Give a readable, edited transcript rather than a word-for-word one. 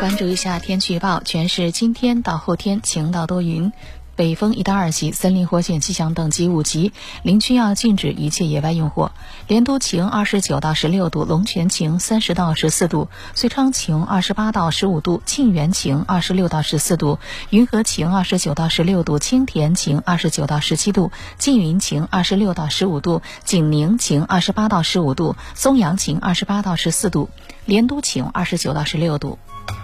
关注一下天气预报，全市今天到后天晴到多云，北风1到2级，森林火险气象等级5级，林区要禁止一切野外用火。莲都晴29到16度，龙泉晴30到14度，遂昌晴28到15度，沁园晴26到14度，云和晴29到16度，青田晴29到17度，缙云晴26到15度，景宁晴28到15度，松阳晴28到14度，莲都晴29到16度。